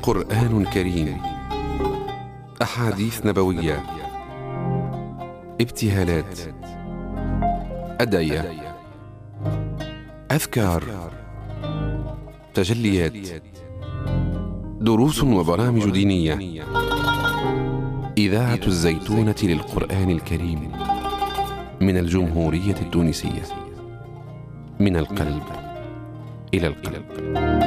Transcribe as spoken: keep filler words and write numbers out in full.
قرآن كريم، أحاديث نبوية، ابتهالات، أدعية، أذكار، تجليات، دروس وبرامج دينية. إذاعة الزيتونة للقرآن الكريم من الجمهورية التونسية، من القلب إلى القلب.